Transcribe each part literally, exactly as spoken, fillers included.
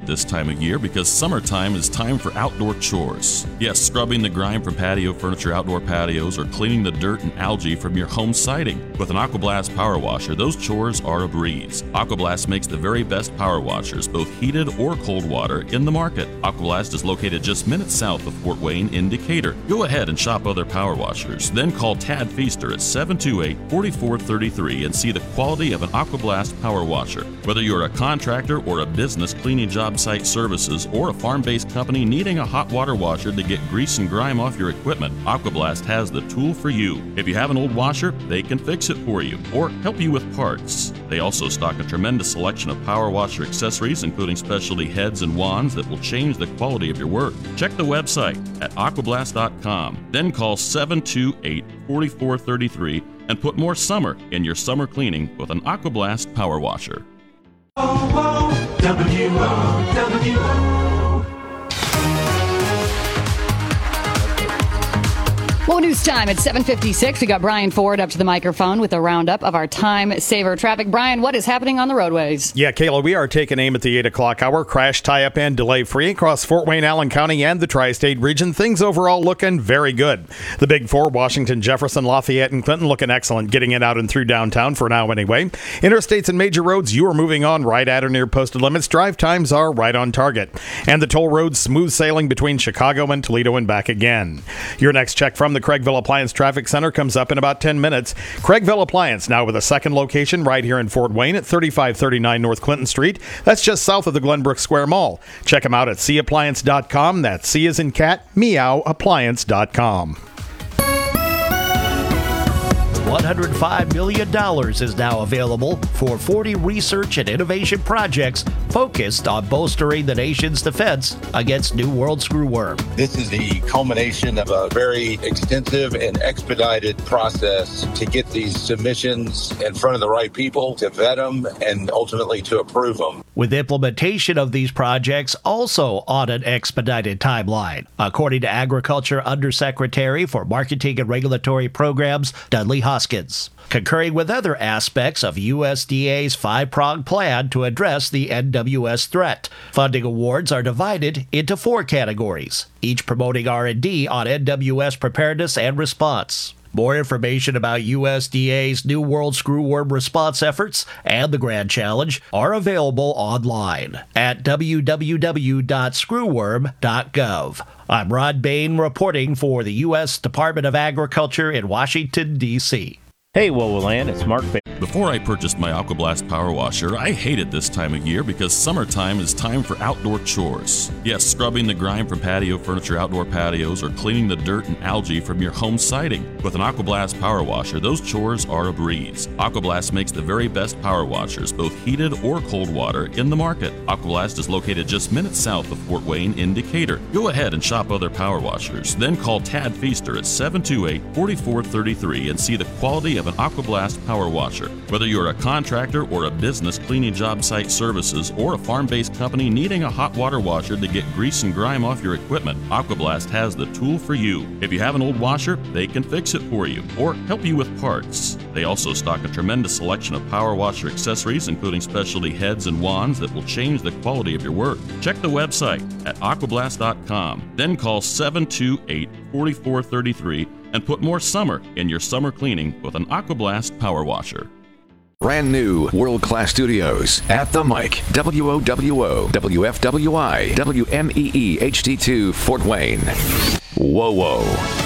this time of year because summertime is time for outdoor chores. Yes, scrubbing the grime from patio furniture, outdoor patios, or cleaning the dirt and algae from your home siding. With an AquaBlast Power Washer, those chores are a breeze. AquaBlast makes the very best power washers, both heated or cold water, in the market. AquaBlast is located just minutes south of Fort Wayne in Decatur. Go ahead and shop other power washers. Then call Tad Feaster at seven two eight, four four three three and see the quality of an AquaBlast Power Washer. Whether you're a contractor or a business cleaning job site services or a farm-based company needing a hot water washer to get grease and grime off your equipment, AquaBlast has the tool for you. If you have an old washer, they can fix it for you or help you with parts. They also stock a tremendous selection of power washer accessories, including specialty heads and wands that will change the quality of your work. Check the website at aquablast dot com. Then call seven two eight, four four three three and put more summer in your summer cleaning with an AquaBlast Power Washer. Oh, oh, W O W O. Well, news time at seven fifty-six. We got Brian Ford up to the microphone with a roundup of our time saver traffic. Brian, what is happening on the roadways? Yeah, Kayla, we are taking aim at the eight o'clock hour. Crash, tie-up, and delay-free across Fort Wayne, Allen County, and the tri-state region. Things overall looking very good. The big four, Washington, Jefferson, Lafayette, and Clinton, looking excellent, getting it out and through downtown for now anyway. Interstates and major roads, you are moving on right at or near posted limits. Drive times are right on target. And the toll roads, smooth sailing between Chicago and Toledo and back again. Your next check from the Craigville Appliance Traffic Center comes up in about ten minutes. Craigville Appliance now with a second location right here in Fort Wayne at thirty-five thirty-nine North Clinton Street. That's just south of the Glenbrook Square Mall. Check them out at c appliance dot com. That's C as in cat, meow, appliance dot com. one hundred five million dollars is now available for forty research and innovation projects focused on bolstering the nation's defense against New World Screwworm. This is the culmination of a very extensive and expedited process to get these submissions in front of the right people, to vet them, and ultimately to approve them. With implementation of these projects also on an expedited timeline, according to Agriculture Undersecretary for Marketing and Regulatory Programs, Dudley Hoskins, concurring with other aspects of U S D A's five-pronged plan to address the N W S threat. Funding awards are divided into four categories, each promoting R and D on N W S preparedness and response. More information about U S D A's New World Screwworm response efforts and the Grand Challenge are available online at w w w dot screwworm dot gov. I'm Rod Bain reporting for the U S Department of Agriculture in Washington, D C Hey, Wowoland, it's Mark Bain. Before I purchased my AquaBlast Power Washer, I hated this time of year because summertime is time for outdoor chores. Yes, scrubbing the grime from patio furniture, outdoor patios, or cleaning the dirt and algae from your home siding. With an AquaBlast Power Washer, those chores are a breeze. AquaBlast makes the very best power washers, both heated or cold water, in the market. AquaBlast is located just minutes south of Fort Wayne in Decatur. Go ahead and shop other power washers. Then call Tad Feaster at seven two eight, four four three three and see the quality of an AquaBlast Power Washer. Whether you're a contractor or a business cleaning job site services or a farm-based company needing a hot water washer to get grease and grime off your equipment, AquaBlast has the tool for you. If you have an old washer, they can fix it for you or help you with parts. They also stock a tremendous selection of power washer accessories, including specialty heads and wands that will change the quality of your work. Check the website at aquablast dot com. Then call seven two eight, four four three three and put more summer in your summer cleaning with an AquaBlast Power Washer. Brand new world-class studios at the mic. W O W O, W F W I, W M E E H D two, Fort Wayne. Whoa, whoa.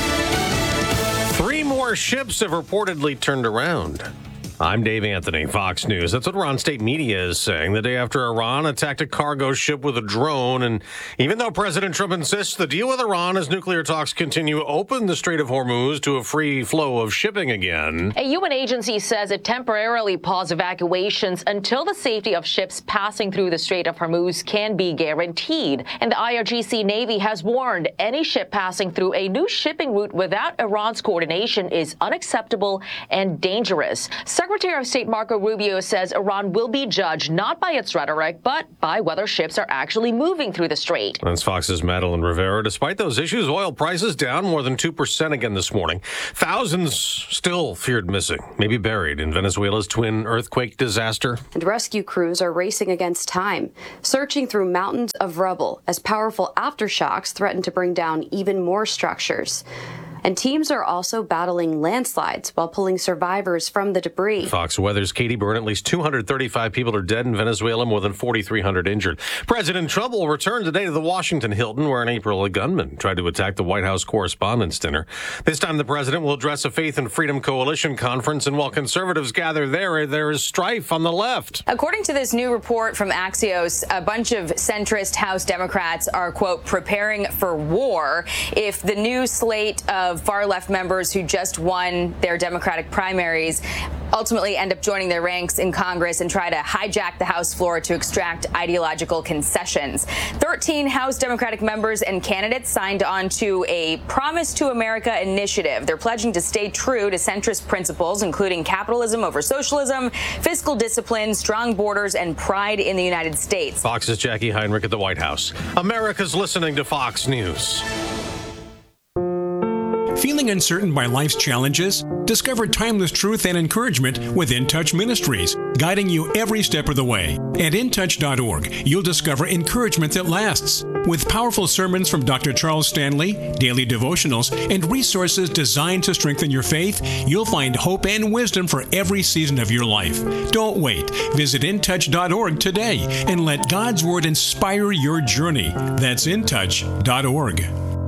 Three more ships have reportedly turned around. I'm Dave Anthony, Fox News. That's what Iran State Media is saying the day after Iran attacked a cargo ship with a drone. And even though President Trump insists the deal with Iran as nuclear talks continue open the Strait of Hormuz to a free flow of shipping again. A U N agency says it temporarily paused evacuations until the safety of ships passing through the Strait of Hormuz can be guaranteed. And the I R G C Navy has warned any ship passing through a new shipping route without Iran's coordination is unacceptable and dangerous. Secretary Secretary of State Marco Rubio says Iran will be judged not by its rhetoric, but by whether ships are actually moving through the strait. That's Fox's Madeline Rivera. Despite those issues, oil prices down more than two percent again this morning. Thousands still feared missing, maybe buried in Venezuela's twin earthquake disaster. And rescue crews are racing against time, searching through mountains of rubble as powerful aftershocks threaten to bring down even more structures. And teams are also battling landslides while pulling survivors from the debris. Fox Weather's Katie Byrne. At least two hundred thirty-five people are dead in Venezuela, more than forty-three hundred injured. President Trump will return today to the Washington Hilton, where in April a gunman tried to attack the White House Correspondents' Dinner. This time the president will address a Faith and Freedom Coalition conference, and while conservatives gather there, there is strife on the left. According to this new report from Axios, a bunch of centrist House Democrats are, quote, preparing for war if the new slate of far-left members who just won their Democratic primaries ultimately end up joining their ranks in Congress and try to hijack the House floor to extract ideological concessions. thirteen House Democratic members and candidates signed on to a Promise to America initiative. They're pledging to stay true to centrist principles, including capitalism over socialism, fiscal discipline, strong borders, and pride in the United States. Fox's Jackie Heinrich at the White House. America's listening to Fox News. Feeling uncertain by life's challenges? Discover timeless truth and encouragement with In Touch Ministries, guiding you every step of the way. At in touch dot org, you'll discover encouragement that lasts. With powerful sermons from Doctor Charles Stanley, daily devotionals, and resources designed to strengthen your faith, you'll find hope and wisdom for every season of your life. Don't wait. Visit in touch dot org today and let God's Word inspire your journey. That's in touch dot org.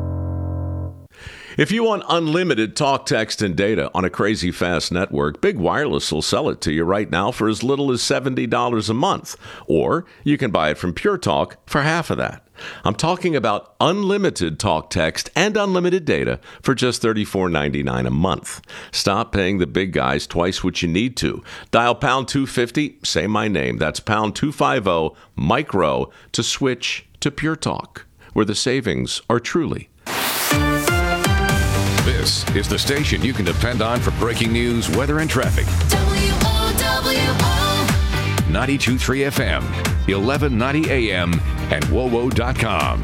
If you want unlimited talk, text, and data on a crazy fast network, Big Wireless will sell it to you right now for as little as seventy dollars a month. Or you can buy it from Pure Talk for half of that. I'm talking about unlimited talk, text, and unlimited data for just thirty-four ninety-nine a month. Stop paying the big guys twice what you need to. Dial pound two fifty, say my name. That's pound two fifty, micro, to switch to Pure Talk, where the savings are truly. This is the station you can depend on for breaking news, weather, and traffic. W O W O ninety-two point three F M, eleven ninety A M, and W O W O dot com.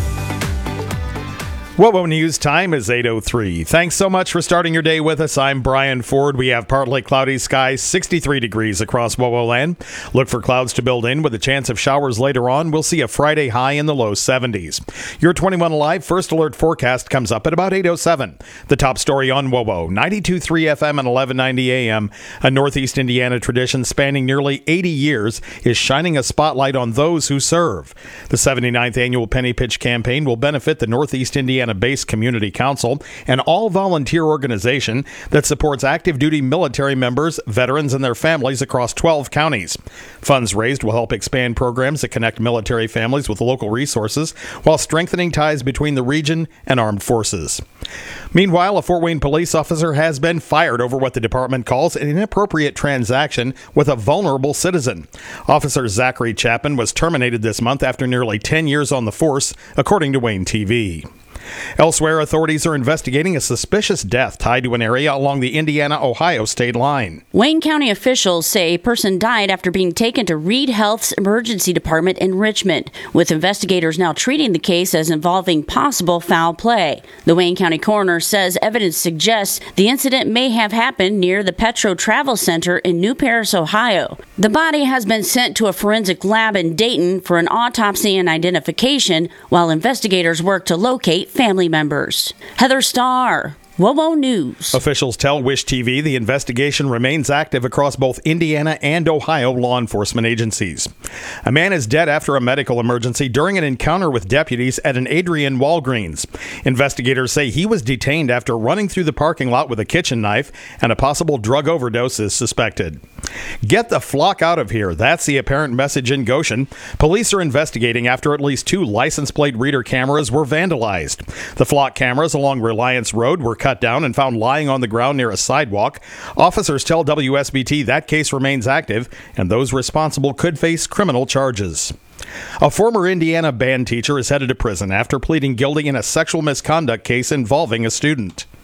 W O W O News time is eight oh three. Thanks so much for starting your day with us. I'm Brian Ford. We have partly cloudy skies, sixty-three degrees across W O W O land. Look for clouds to build in with a chance of showers later on. We'll see a Friday high in the low seventies. Your twenty-one Alive First Alert forecast comes up at about eight oh seven. The top story on W O W O, ninety-two point three F M and eleven ninety A M. A Northeast Indiana tradition spanning nearly eighty years is shining a spotlight on those who serve. The seventy-ninth annual Penny Pitch campaign will benefit the Northeast Indiana Based Community Council, an all-volunteer organization that supports active duty military members, veterans, and their families across twelve counties. Funds raised will help expand programs that connect military families with local resources while strengthening ties between the region and armed forces. Meanwhile, a Fort Wayne police officer has been fired over what the department calls an inappropriate transaction with a vulnerable citizen. Officer Zachary Chapman was terminated this month after nearly ten years on the force, according to Wayne T V. Elsewhere, authorities are investigating a suspicious death tied to an area along the Indiana-Ohio state line. Wayne County officials say a person died after being taken to Reed Health's emergency department in Richmond, with investigators now treating the case as involving possible foul play. The Wayne County coroner says evidence suggests the incident may have happened near the Petro Travel Center in New Paris, Ohio. The body has been sent to a forensic lab in Dayton for an autopsy and identification, while investigators work to locate family members. Heather Starr, W O W O News. Officials tell Wish T V the investigation remains active across both Indiana and Ohio law enforcement agencies. A man is dead after a medical emergency during an encounter with deputies at an Adrian Walgreens. Investigators say he was detained after running through the parking lot with a kitchen knife, and a possible drug overdose is suspected. Get the flock out of here. That's the apparent message in Goshen. Police are investigating after at least two license plate reader cameras were vandalized. The flock cameras along Reliance Road were cut down and found lying on the ground near a sidewalk. Officers tell W S B T that case remains active and those responsible could face criminal charges. A former Indiana band teacher is headed to prison after pleading guilty in a sexual misconduct case involving a student.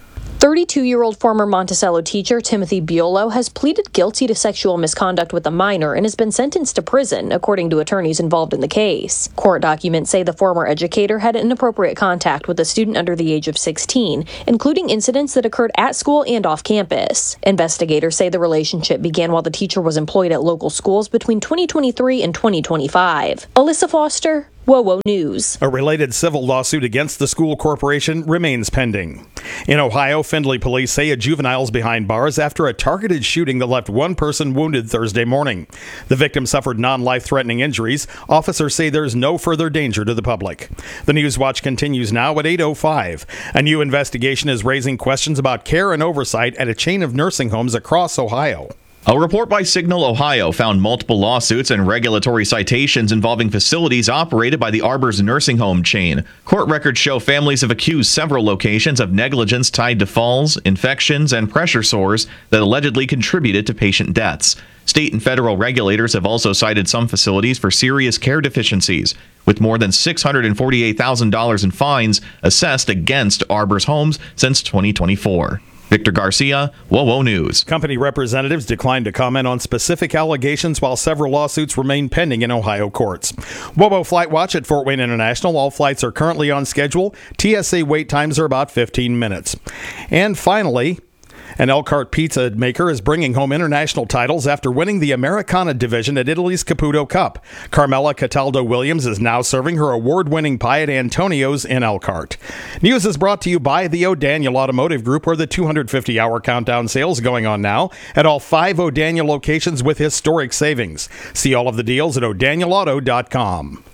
thirty-two-year-old former Monticello teacher Timothy Biolo has pleaded guilty to sexual misconduct with a minor and has been sentenced to prison, according to attorneys involved in the case. Court documents say the former educator had inappropriate contact with a student under the age of sixteen, including incidents that occurred at school and off campus. Investigators say the relationship began while the teacher was employed at local schools between twenty twenty-three and twenty twenty-five. Alyssa Foster, WOWO News. A related civil lawsuit against the school corporation remains pending. In Ohio, Findlay police say a juvenile is behind bars after a targeted shooting that left one person wounded Thursday morning. The victim suffered non-life-threatening injuries. Officers say there's no further danger to the public. The News Watch continues now at eight oh five. A new investigation is raising questions about care and oversight at a chain of nursing homes across Ohio. A report by Signal Ohio found multiple lawsuits and regulatory citations involving facilities operated by the Arbors nursing home chain. Court records show families have accused several locations of negligence tied to falls, infections, and pressure sores that allegedly contributed to patient deaths. State and federal regulators have also cited some facilities for serious care deficiencies, with more than six hundred forty-eight thousand dollars in fines assessed against Arbors homes since twenty twenty-four. Victor Garcia, WOWO News. Company representatives declined to comment on specific allegations while several lawsuits remain pending in Ohio courts. WOWO Flight Watch at Fort Wayne International. All flights are currently on schedule. T S A wait times are about fifteen minutes. And finally, an Elkhart pizza maker is bringing home international titles after winning the Americana division at Italy's Caputo Cup. Carmela Cataldo Williams is now serving her award-winning pie at Antonio's in Elkhart. News is brought to you by the O'Daniel Automotive Group, where the two hundred fifty hour countdown sale is going on now at all five O'Daniel locations with historic savings. See all of the deals at o'daniel auto dot com.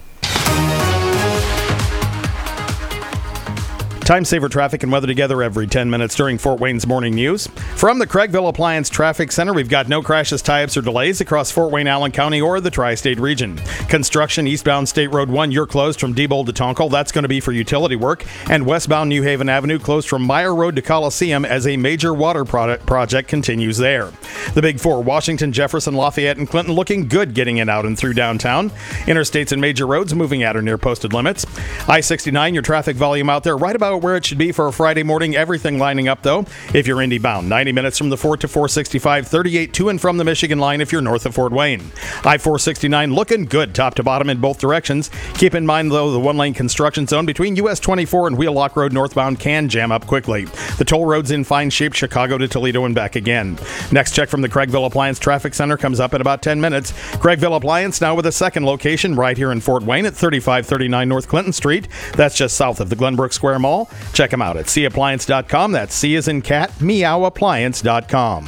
Time saver traffic and weather together every ten minutes during Fort Wayne's Morning News. From the Craigville Appliance Traffic Center, we've got no crashes, tie-ups, or delays across Fort Wayne, Allen County, or the Tri-State region. Construction eastbound State Road one, you're closed from Diebold to Tonkel. That's going to be for utility work. And westbound New Haven Avenue closed from Meyer Road to Coliseum as a major water product project continues there. The Big Four, Washington, Jefferson, Lafayette, and Clinton looking good getting in out and through downtown. Interstates and major roads moving at or near posted limits. I sixty-nine, your traffic volume out there right about where it should be for a Friday morning. Everything lining up, though, if you're Indy bound. ninety minutes from the Fort to four sixty-five, thirty-eight to and from the Michigan line if you're north of Fort Wayne. I four sixty-nine looking good top to bottom in both directions. Keep in mind, though, the one-lane construction zone between U S twenty-four and Wheelock Road northbound can jam up quickly. The toll road's in fine shape, Chicago to Toledo and back again. Next check from the Craigville Appliance Traffic Center comes up in about ten minutes. Craigville Appliance now with a second location right here in Fort Wayne at thirty-five thirty-nine North Clinton Street. That's just south of the Glenbrook Square Mall. Check them out at c appliance dot com. That's C as in cat, meow appliance dot com.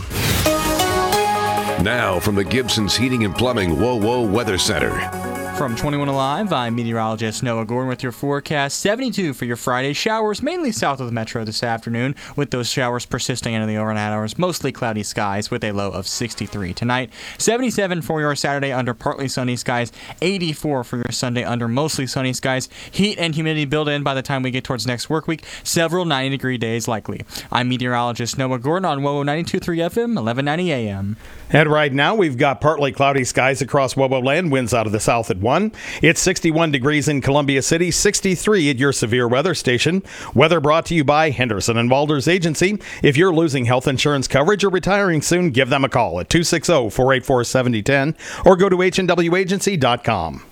Now from the Gibson's Heating and Plumbing WOWO Weather Center. From twenty-one Alive, I'm meteorologist Noah Gordon with your forecast. seventy-two for your Friday. Showers mainly south of the metro this afternoon, with those showers persisting into the overnight hours. Mostly cloudy skies with a low of sixty-three tonight. seventy-seven for your Saturday under partly sunny skies. eighty-four for your Sunday under mostly sunny skies. Heat and humidity build in by the time we get towards next work week. Several ninety degree days likely. I'm meteorologist Noah Gordon on WOWO ninety-two point three F M, eleven ninety A M. And right now we've got partly cloudy skies across WOWO land. Winds out of the south at one. It's sixty-one degrees in Columbia City, sixty-three at your severe weather station. Weather brought to you by Henderson and Walters Agency. If you're losing health insurance coverage or retiring soon, give them a call at two six zero, four eight four, seven zero one zero or go to H N W agency dot com.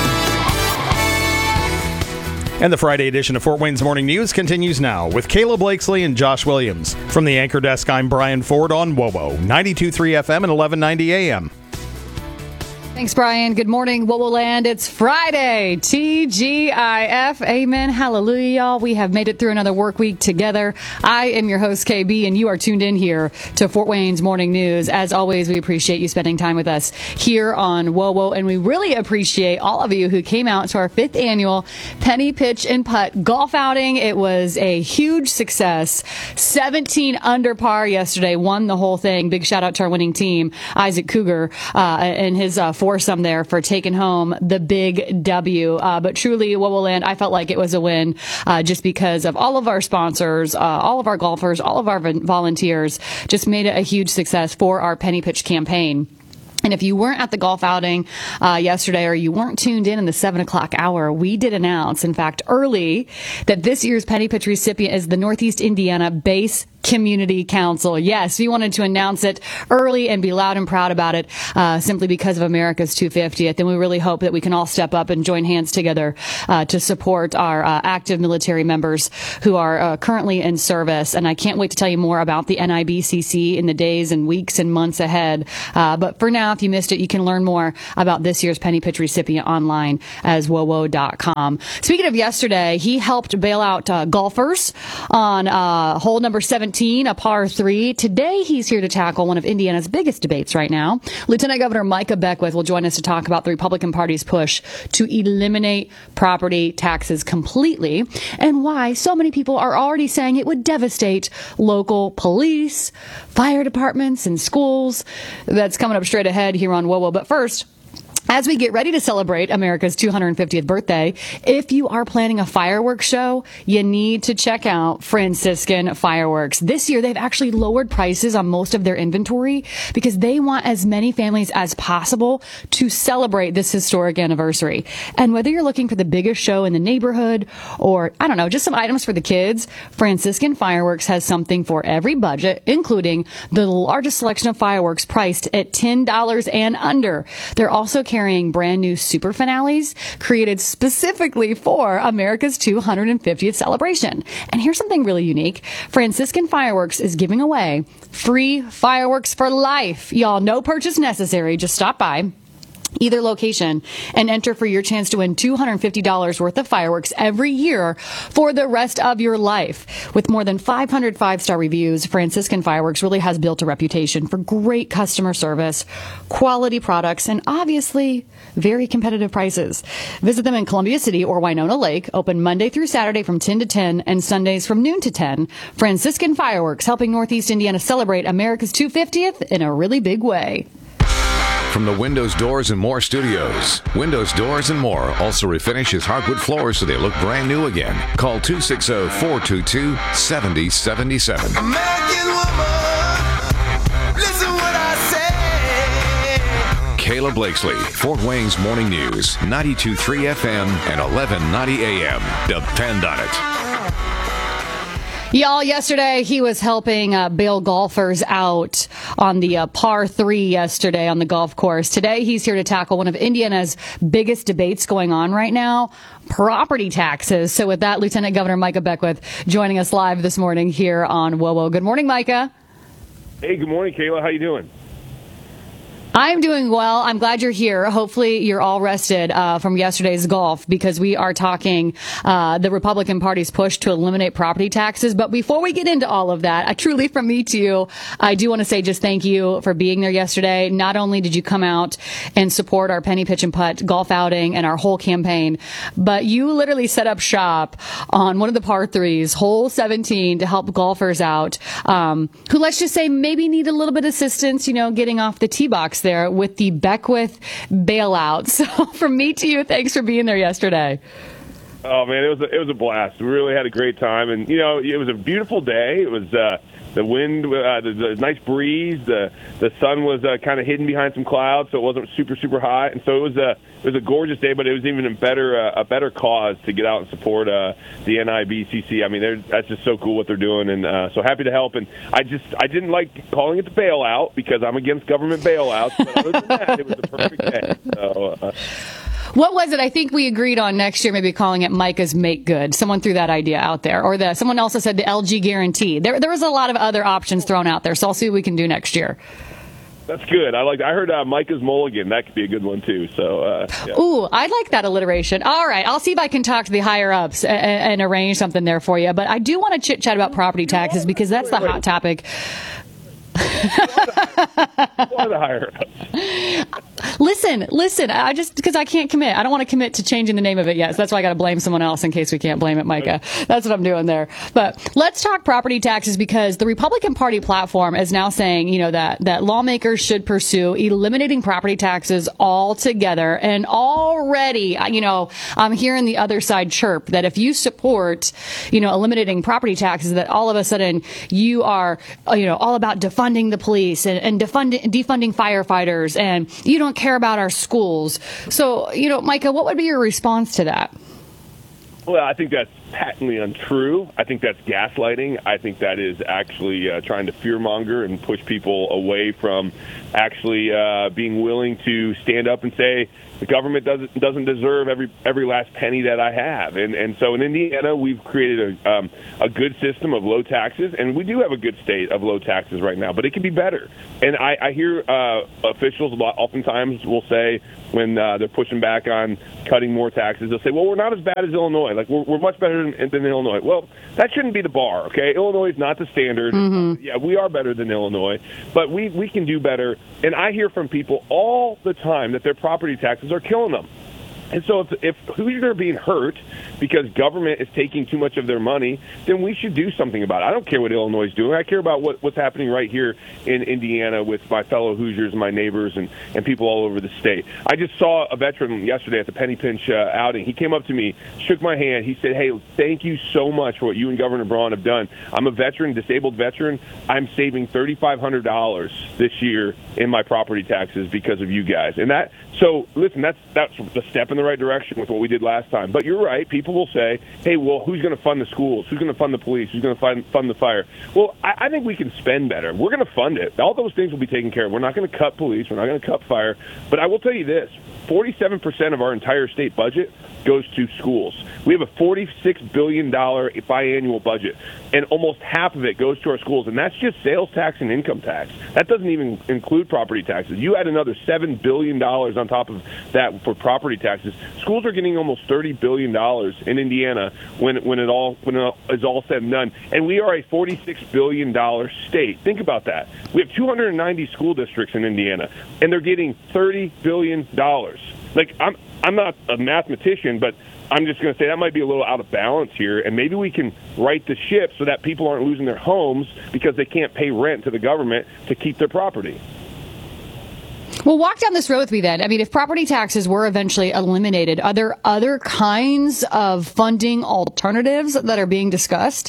And the Friday edition of Fort Wayne's Morning News continues now with Kayla Blakesley and Josh Williams. From the anchor desk, I'm Brian Ford on WOWO ninety-two point three F M and eleven ninety A M. Thanks, Brian. Good morning, WOWO Land. It's Friday. T G I F. Amen. Hallelujah, y'all. We have made it through another work week together. I am your host, K B, and you are tuned in here to Fort Wayne's Morning News. As always, we appreciate you spending time with us here on WOWO, and we really appreciate all of you who came out to our fifth annual Penny Pitch and Putt golf outing. It was a huge success. seventeen under par yesterday, won the whole thing. Big shout out to our winning team, Isaac Cougar, uh, and his uh, foursome there for taking home the big W. Uh, but truly, WOWO Land, I felt like it was a win uh, just because of all of our sponsors, uh, all of our golfers, all of our volunteers just made it a huge success for our Penny Pitch campaign. And if you weren't at the golf outing uh, yesterday, or you weren't tuned in in the seven o'clock hour, we did announce, in fact, early, that this year's Penny Pitch recipient is the Northeast Indiana Base Community Council. Yes, we wanted to announce it early and be loud and proud about it, uh, simply because of America's two hundred fiftieth. And we really hope that we can all step up and join hands together uh, to support our uh, active military members who are uh, currently in service. And I can't wait to tell you more about the N I B C C in the days and weeks and months ahead. Uh, but for now, if you missed it, you can learn more about this year's Penny Pitch recipient online as w o w o dot com. Speaking of yesterday, he helped bail out uh, golfers on uh, hole number seventeen, a par three. Today, he's here to tackle one of Indiana's biggest debates right now. Lieutenant Governor Micah Beckwith will join us to talk about the Republican Party's push to eliminate property taxes completely and why so many people are already saying it would devastate local police, fire departments, and schools. That's coming up straight ahead here on W O W O. But first, as we get ready to celebrate America's two hundred fiftieth birthday, if you are planning a fireworks show, you need to check out Franciscan Fireworks. This year, they've actually lowered prices on most of their inventory because they want as many families as possible to celebrate this historic anniversary. And whether you're looking for the biggest show in the neighborhood or, I don't know, just some items for the kids, Franciscan Fireworks has something for every budget, including the largest selection of fireworks priced at ten dollars and under. They're also carrying brand new super finales created specifically for America's two hundred fiftieth celebration. And here's something really unique. Franciscan Fireworks is giving away free fireworks for life. Y'all, no purchase necessary. Just stop by either location and enter for your chance to win two hundred fifty dollars worth of fireworks every year for the rest of your life. With more than five hundred five-star reviews, Franciscan Fireworks really has built a reputation for great customer service, quality products, and obviously very competitive prices. Visit them in Columbia City or Winona Lake, open Monday through Saturday from ten to ten and Sundays from noon to ten. Franciscan Fireworks, helping Northeast Indiana celebrate America's two hundred fiftieth in a really big way. From the Windows, Doors, and More studios, Windows, Doors, and More also refinishes hardwood floors so they look brand new again. Call two six zero, four two two, seven zero seven seven. American woman, listen what I say. Kayla Blakesley, Fort Wayne's Morning News, ninety-two point three F M and eleven ninety A M. Depend on it. Y'all, yesterday he was helping uh, bail golfers out on the uh, par three yesterday on the golf course. Today he's here to tackle one of Indiana's biggest debates going on right now, property taxes. So with that, Lieutenant Governor Micah Beckwith joining us live this morning here on W O W O. Good morning, Micah. Hey, good morning, Kayla. How you doing? I'm doing well. I'm glad you're here. Hopefully you're all rested uh, from yesterday's golf because we are talking uh, the Republican Party's push to eliminate property taxes. But before we get into all of that, I truly, from me to you, I do want to say just thank you for being there yesterday. Not only did you come out and support our Penny Pitch and Putt golf outing and our whole campaign, but you literally set up shop on one of the par threes, hole seventeen, to help golfers out um, who, let's just say, maybe need a little bit of assistance, you know, getting off the tee box there with the Beckwith bailout. So from me to you, thanks for being there yesterday. Oh man, it was a, it was a blast. We really had a great time, and you know, it was a beautiful day. It was uh, the wind, uh, the, the nice breeze. The the sun was uh, kind of hidden behind some clouds, so it wasn't super super hot. And so it was a it was a gorgeous day. But it was even a better uh, a better cause to get out and support uh, the N I B C C. I mean, that's just so cool what they're doing, and uh, so happy to help. And I just I didn't like calling it the bailout because I'm against government bailouts. But other than that, it was a perfect day. So. Uh, What was it? I think we agreed on next year maybe calling it Micah's Make Good. Someone threw that idea out there. Or the someone also said the L G Guarantee. There there was a lot of other options thrown out there, so I'll see what we can do next year. That's good. I like. I heard uh, Micah's Mulligan. That could be a good one, too. So, uh, yeah. Ooh, I'd like that alliteration. All right. I'll see if I can talk to the higher-ups and, and arrange something there for you. But I do want to chit-chat about property taxes because that's the hot topic. Listen, listen, I just, because I can't commit. I don't want to commit to changing the name of it yet. So that's why I got to blame someone else in case we can't blame it, Micah. That's what I'm doing there. But let's talk property taxes, because the Republican Party platform is now saying, you know, that, that lawmakers should pursue eliminating property taxes altogether. And already, you know, I'm hearing the other side chirp that if you support, you know, eliminating property taxes, that all of a sudden you are, you know, all about defunding the police and, and defunding, defunding firefighters, and you don't care about our schools. So, you know, Micah, what would be your response to that? Well, I think that's patently untrue. I think that's gaslighting. I think that is actually uh, trying to fearmonger and push people away from actually uh, being willing to stand up and say, the government doesn't doesn't deserve every every last penny that I have. And and so in Indiana, we've created a um, a good system of low taxes, and we do have a good state of low taxes right now, but it can be better. And I, I hear uh, officials a lot, oftentimes will say, when uh, they're pushing back on cutting more taxes, they'll say, well, we're not as bad as Illinois. Like, we're, we're much better than, than Illinois. Well, that shouldn't be the bar, okay? Illinois is not the standard. Mm-hmm. Yeah, we are better than Illinois, but we, we can do better. And I hear from people all the time that their property taxes are killing them. And so if, if Hoosiers are being hurt because government is taking too much of their money, then we should do something about it. I don't care what Illinois is doing. I care about what, what's happening right here in Indiana with my fellow Hoosiers and my neighbors and, and people all over the state. I just saw a veteran yesterday at the Penny Pinch uh, outing. He came up to me, shook my hand. He said, hey, thank you so much for what you and Governor Braun have done. I'm a veteran, disabled veteran. I'm saving three thousand five hundred dollars this year in my property taxes because of you guys. And that, so listen, that's that's a step in the right direction with what we did last time. But you're right. People will say, hey, well, who's going to fund the schools? Who's going to fund the police? Who's going to fund, fund the fire? Well, I, I think we can spend better. We're going to fund it. All those things will be taken care of. We're not going to cut police. We're not going to cut fire. But I will tell you this, forty-seven percent of our entire state budget goes to schools. We have a forty-six billion dollars biannual budget, and almost half of it goes to our schools, and that's just sales tax and income tax. That doesn't even include property taxes. You add another seven billion dollars on top of that for property taxes. Schools are getting almost thirty billion dollars in Indiana when when it all when it is all said and done, and we are a forty-six billion dollars state. Think about that. We have two hundred ninety school districts in Indiana, and they're getting thirty billion dollars. Like, I'm I'm not a mathematician, but I'm just going to say that might be a little out of balance here, and maybe we can right the ship so that people aren't losing their homes because they can't pay rent to the government to keep their property. Well, walk down this road with me then. I mean, if property taxes were eventually eliminated, are there other kinds of funding alternatives that are being discussed?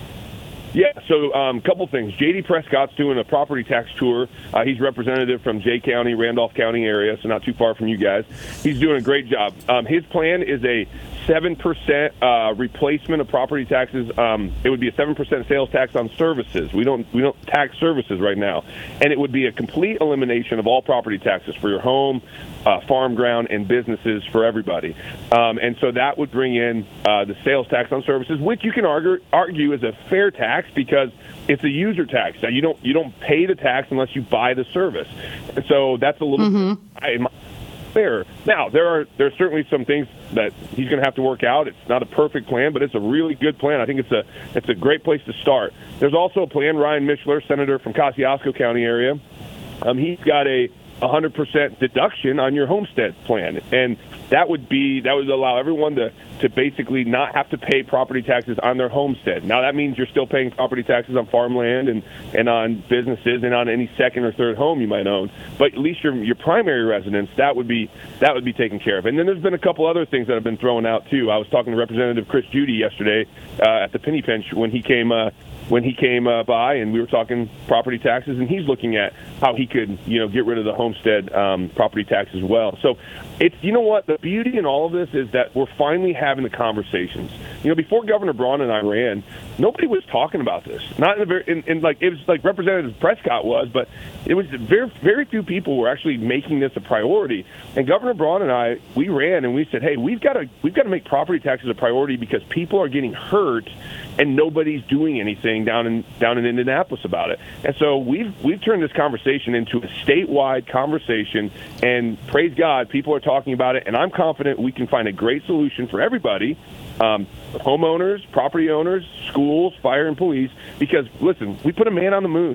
Yeah, so a um, couple things. J D Prescott's doing a property tax tour. Uh, he's representative from Jay County, Randolph County area, so not too far from you guys. He's doing a great job. Um, his plan is a seven percent uh, replacement of property taxes. Um, it would be a seven percent sales tax on services. We don't we don't tax services right now. And it would be a complete elimination of all property taxes for your home, uh, farm ground, and businesses for everybody. Um, and so that would bring in uh, the sales tax on services, which you can argue, argue is a fair tax because it's a user tax. Now, you don't you don't pay the tax unless you buy the service. And so that's a little mm-hmm. I, my, fair. Now, there are there's certainly some things that he's going to have to work out. It's not a perfect plan, but it's a really good plan. I think it's a it's a great place to start. There's also a plan. Ryan Mishler, senator from Kosciuszko County area, um, he's got a one hundred percent deduction on your homestead plan, and that would be that would allow everyone to to basically not have to pay property taxes on their homestead. Now, that means you're still paying property taxes on farmland and, and on businesses and on any second or third home you might own. But at least your your primary residence, that would be that would be taken care of. And then there's been a couple other things that have been thrown out too. I was talking to Representative Chris Judy yesterday uh, at the Penny Pinch when he came uh, when he came uh, by, and we were talking property taxes, and he's looking at how he could, you know, get rid of the homestead um, property tax as well. So it's, you know what, the beauty in all of this is that we're finally having the conversations. You know, before Governor Braun and I ran, nobody was talking about this. Not in, a very, in, in like, it was like Representative Prescott was, but it was very, very few people were actually making this a priority. And Governor Braun and I, we ran and we said, hey, we've got to, we've got to make property taxes a priority because people are getting hurt and nobody's doing anything down in down in Indianapolis about it. And so we've we've turned this conversation into a statewide conversation, and praise God, people are talking about it, and I'm confident we can find a great solution for everybody, um, homeowners, property owners, schools, fire and police, because, listen, we put a man on the moon.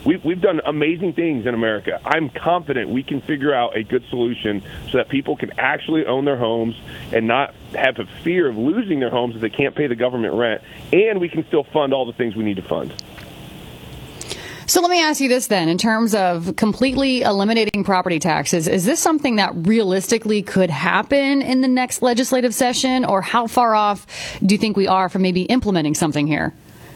we've, we've done amazing things in America. I'm confident we can figure out a good solution so that people can actually own their homes and not have a fear of losing their homes if they can't pay the government rent, and we can still fund all the things we need to fund. So let me ask you this then, in terms of completely eliminating property taxes, is this something that realistically could happen in the next legislative session, or how far off do you think we are from maybe implementing something here?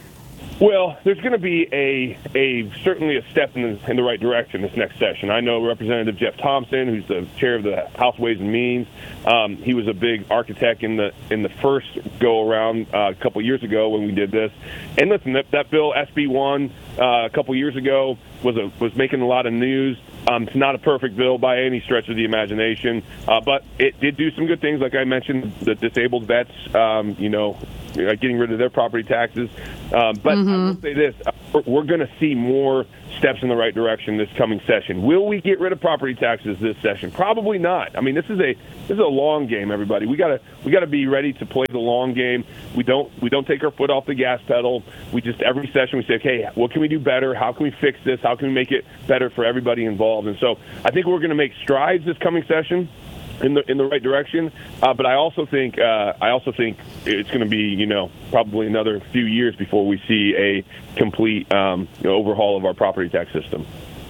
Well, there's going to be a a certainly a step in the, in the right direction this next session. I know Representative Jeff Thompson, who's the chair of the House Ways and Means. Um, he was a big architect in the in the first go around uh, a couple years ago when we did this. And listen, that, that bill S B one uh, a couple years ago was a, was making a lot of news. Um, it's not a perfect bill by any stretch of the imagination, uh, but it did do some good things. Like I mentioned, the disabled vets, um, you know, getting rid of their property taxes. Um, but mm-hmm. I will say this, uh, we're, we're going to see more steps in the right direction this coming session. Will we get rid of property taxes this session? Probably not. I mean, this is a this is a long game, everybody. We gotta we gotta be ready to play the long game. We don't we don't take our foot off the gas pedal. We just every session we say, okay, what can we do better? How can we fix this? How can we make it better for everybody involved? And so I think we're going to make strides this coming session in the in the right direction, uh, but I also think uh, I also think it's going to be you know probably another few years before we see a complete um, you know, overhaul of our property tax system.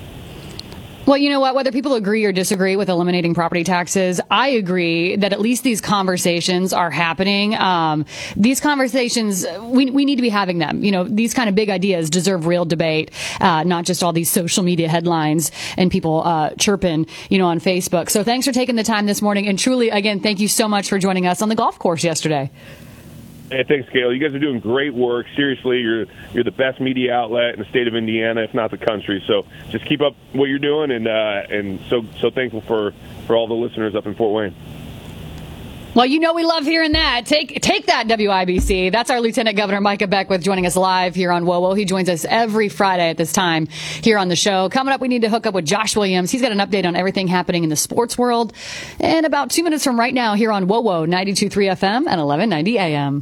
Well, you know what? Whether people agree or disagree with eliminating property taxes, I agree that at least these conversations are happening. Um, these conversations, we we need to be having them. You know, these kind of big ideas deserve real debate, uh, not just all these social media headlines and people uh, chirping, you know, on Facebook. So thanks for taking the time this morning. And truly, again, thank you so much for joining us on the golf course yesterday. Hey, thanks, Gail. You guys are doing great work. Seriously, you're you're the best media outlet in the state of Indiana, if not the country. So just keep up what you're doing, and uh, and so so thankful for, for all the listeners up in Fort Wayne. Well, you know we love hearing that. Take take that, W I B C. That's our Lieutenant Governor Micah Beckwith joining us live here on WOWO. He joins us every Friday at this time here on the show. Coming up, we need to hook up with Josh Williams. He's got an update on everything happening in the sports world. And about two minutes from right now here on WOWO, ninety-two point three F M and eleven ninety A M.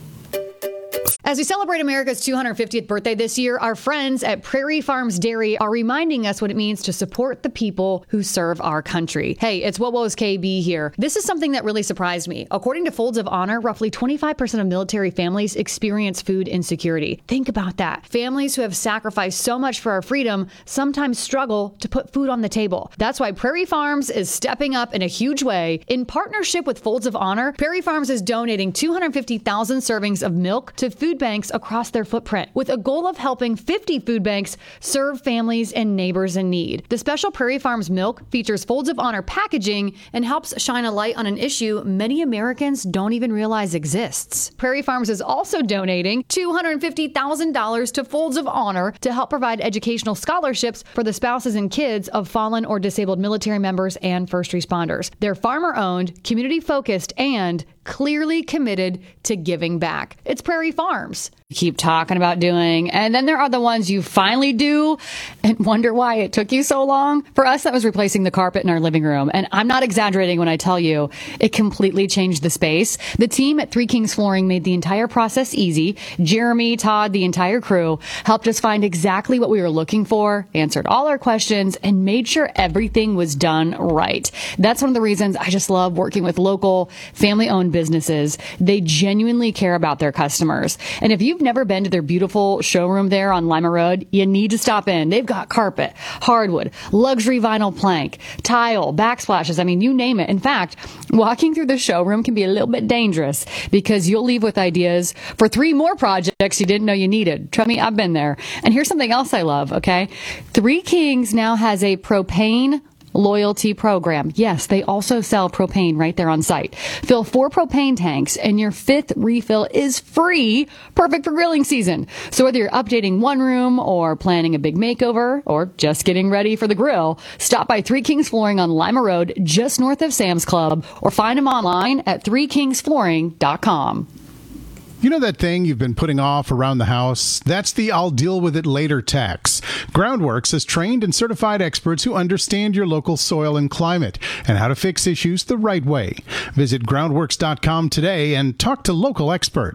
As we celebrate America's two hundred fiftieth birthday this year, our friends at Prairie Farms Dairy are reminding us what it means to support the people who serve our country. Hey, it's WOWO's K B here. This is something that really surprised me. According to Folds of Honor, roughly twenty-five percent of military families experience food insecurity. Think about that. Families who have sacrificed so much for our freedom sometimes struggle to put food on the table. That's why Prairie Farms is stepping up in a huge way. In partnership with Folds of Honor, Prairie Farms is donating two hundred fifty thousand servings of milk to food banks across their footprint, with a goal of helping fifty food banks serve families and neighbors in need. The special Prairie Farms milk features Folds of Honor packaging and helps shine a light on an issue many Americans don't even realize exists. Prairie Farms is also donating two hundred fifty thousand dollars to Folds of Honor to help provide educational scholarships for the spouses and kids of fallen or disabled military members and first responders. They're farmer-owned, community-focused, and clearly committed to giving back. It's Prairie Farms. Keep talking about doing, and then there are the ones you finally do and wonder why it took you so long. For us, that was replacing the carpet in our living room, and I'm not exaggerating when I tell you it completely changed the space. The team at Three Kings Flooring made the entire process easy. Jeremy, Todd, the entire crew helped us find exactly what we were looking for, answered all our questions, and made sure everything was done right. That's one of the reasons I just love working with local, family-owned businesses. They genuinely care about their customers. And if you've never been to their beautiful showroom there on Lima Road, you need to stop in. They've got carpet, hardwood, luxury vinyl plank, tile, backsplashes. I mean, you name it. In fact, walking through the showroom can be a little bit dangerous because you'll leave with ideas for three more projects you didn't know you needed. Trust me, I've been there. And here's something else I love, okay? Three Kings now has a propane loyalty program. Yes, they also sell propane right there on site. Fill four propane tanks and your fifth refill is free. Perfect for grilling season. So whether you're updating one room or planning a big makeover or just getting ready for the grill, stop by Three Kings Flooring on Lima Road just north of Sam's Club or find them online at three kings flooring dot com. You know that thing you've been putting off around the house? That's the I'll deal with it later tax. Groundworks has trained and certified experts who understand your local soil and climate and how to fix issues the right way. Visit groundworks dot com today and talk to local experts.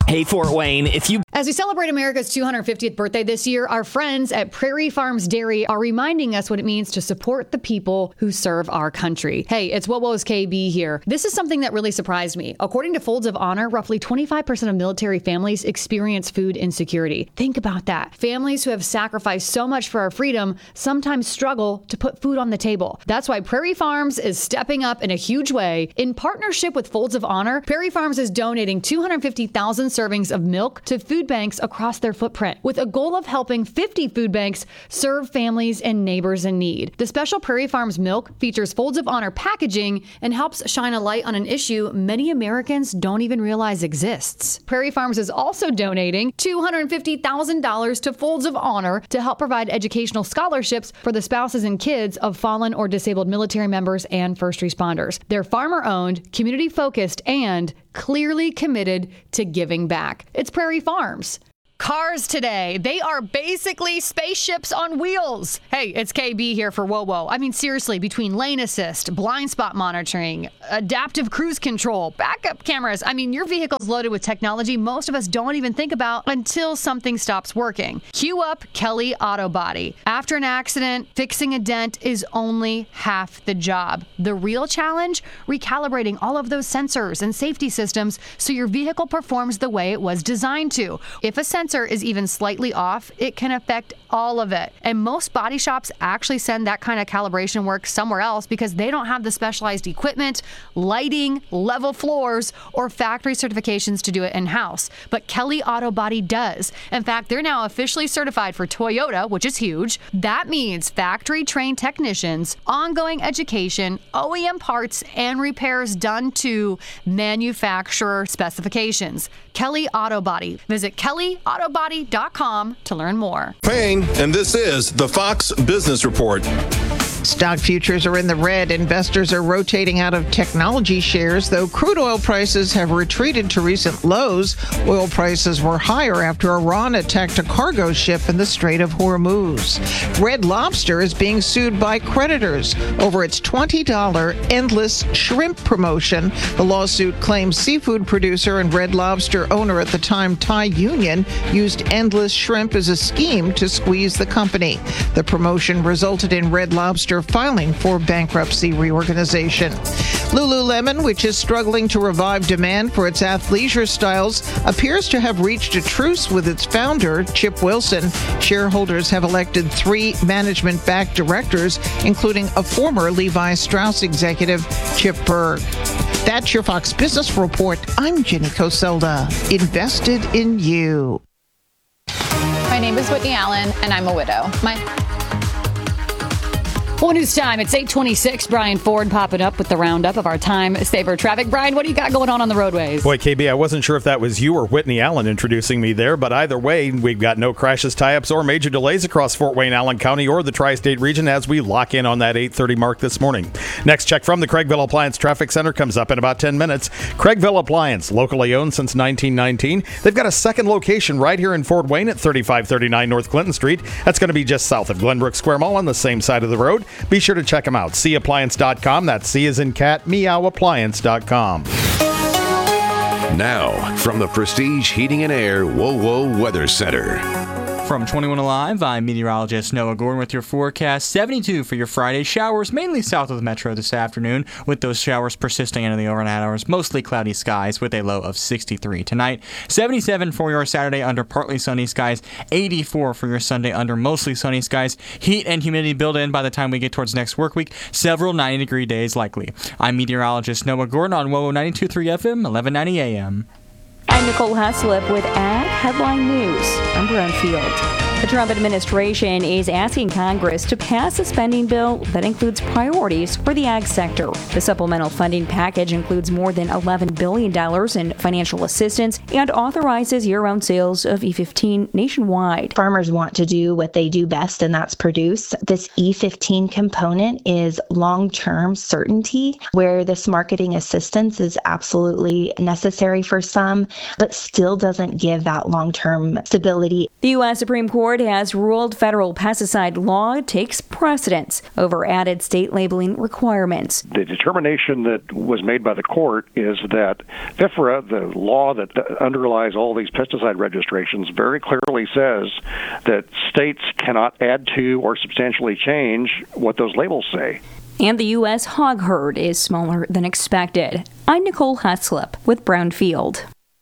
Hey, Fort Wayne, if you... As we celebrate America's two hundred fiftieth birthday this year, our friends at Prairie Farms Dairy are reminding us what it means to support the people who serve our country. Hey, it's WOWO's K B here. This is something that really surprised me. According to Folds of Honor, roughly twenty-five percent of military families experience food insecurity. Think about that. Families who have sacrificed so much for our freedom sometimes struggle to put food on the table. That's why Prairie Farms is stepping up in a huge way. In partnership with Folds of Honor, Prairie Farms is donating two hundred fifty thousand servings of milk to food banks across their footprint, with a goal of helping fifty food banks serve families and neighbors in need. The special Prairie Farms milk features Folds of Honor packaging and helps shine a light on an issue many Americans don't even realize exists. Prairie Farms is also donating two hundred fifty thousand dollars to Folds of Honor to help provide educational scholarships for the spouses and kids of fallen or disabled military members and first responders. They're farmer-owned, community-focused, and clearly committed to giving back. It's Prairie Farms. Cars today, they are basically spaceships on wheels. Hey, it's K B here for WOWO. I mean, seriously, between lane assist, blind spot monitoring, adaptive cruise control, backup cameras, I mean, your vehicle's loaded with technology most of us don't even think about until something stops working. Cue up Kelly Auto Body. After an accident, fixing a dent is only half the job. The real challenge? Recalibrating all of those sensors and safety systems so your vehicle performs the way it was designed to. If a sensor is even slightly off, it can affect all of it. And most body shops actually send that kind of calibration work somewhere else because they don't have the specialized equipment, lighting, level floors, or factory certifications to do it in-house. But Kelly Auto Body does. In fact, they're now officially certified for Toyota, which is huge. That means factory-trained technicians, ongoing education, O E M parts, and repairs done to manufacturer specifications. Kelly Auto Body. Visit kelly auto body dot com to learn more. Payne, and this is the Fox Business Report. Stock futures are in the red. Investors are rotating out of technology shares, though crude oil prices have retreated to recent lows. Oil prices were higher after Iran attacked a cargo ship in the Strait of Hormuz. Red Lobster is being sued by creditors over its twenty dollars endless shrimp promotion. The lawsuit claims seafood producer and Red Lobster owner at the time, Thai Union, used endless shrimp as a scheme to squeeze the company. The promotion resulted in Red Lobster filing for bankruptcy reorganization. Lululemon, which is struggling to revive demand for its athleisure styles, appears to have reached a truce with its founder, Chip Wilson. Shareholders have elected three management-backed directors, including a former Levi Strauss executive, Chip Bergh. That's your Fox Business Report. I'm Jenny Coselda. Invested in you. My name is Whitney Allen, and I'm a widow. My Well, news time. It's eight twenty-six. Brian Ford popping up with the roundup of our time saver traffic. Brian, what do you got going on on the roadways? Boy, K B, I wasn't sure if that was you or Whitney Allen introducing me there, but either way, we've got no crashes, tie-ups, or major delays across Fort Wayne, Allen County, or the tri-state region as we lock in on that eight thirty mark this morning. Next check from the Craigville Appliance Traffic Center comes up in about ten minutes. Craigville Appliance, locally owned since nineteen nineteen. They've got a second location right here in Fort Wayne at thirty-five thirty-nine North Clinton Street. That's going to be just south of Glenbrook Square Mall on the same side of the road. Be sure to check them out. C appliance dot com. That's C as in cat, meow appliance dot com. Now, from the Prestige Heating and Air WOWO Weather Center. From twenty-one Alive, I'm meteorologist Noah Gordon with your forecast. seventy-two for your Friday. Showers mainly south of the metro this afternoon, with those showers persisting into the overnight hours. Mostly cloudy skies with a low of sixty-three tonight. seventy-seven for your Saturday under partly sunny skies. eighty-four for your Sunday under mostly sunny skies. Heat and humidity build in by the time we get towards next work week. Several ninety degree days likely. I'm meteorologist Noah Gordon on WOWO ninety-two point three F M, eleven ninety A M. I'm Nicole Haslip with Ag Headline News. I'm Brunfield. The Trump administration is asking Congress to pass a spending bill that includes priorities for the ag sector. The supplemental funding package includes more than eleven billion dollars in financial assistance and authorizes year-round sales of E fifteen nationwide. Farmers want to do what they do best, and that's produce. This E fifteen component is long-term certainty, where this marketing assistance is absolutely necessary for some, but still doesn't give that long-term stability. The U S Supreme Court court has ruled federal pesticide law takes precedence over added state labeling requirements. The determination that was made by the court is that FIFRA, the law that underlies all these pesticide registrations, very clearly says that states cannot add to or substantially change what those labels say. And the U S hog herd is smaller than expected. I'm Nicole Heslop with Brownfield.